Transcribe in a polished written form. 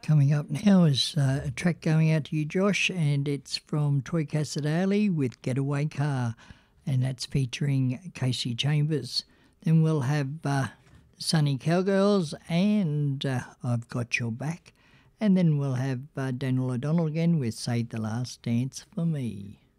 Coming up now is a track going out to you, Josh, and it's from Troy Cassar-Daley with Getaway Car, and that's featuring Casey Chambers. Then we'll have Sunny Cowgirls and I've Got Your Back, and then we'll have Daniel O'Donnell again with Save the Last Dance for Me.